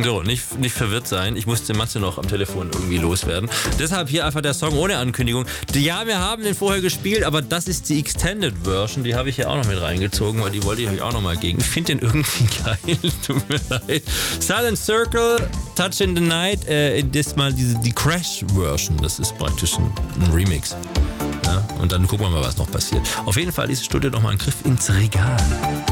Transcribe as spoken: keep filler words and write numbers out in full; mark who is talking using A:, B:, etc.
A: So, nicht, nicht verwirrt sein. Ich musste Matze noch am Telefon irgendwie loswerden. Deshalb hier einfach der Song ohne Ankündigung. Ja, wir haben den vorher gespielt, aber das ist die Extended Version. Die habe ich hier auch noch mit reingezogen, weil die wollte ich euch auch noch mal gegen. Ich finde den irgendwie geil. Tut mir leid. Silent Circle, Touch in the Night. Äh, diesmal diese, die Crash Version. Das ist praktisch ein, ein Remix. Ja, und dann gucken wir mal, was noch passiert. Auf jeden Fall, diese Stunde nochmal ein Griff ins Regal.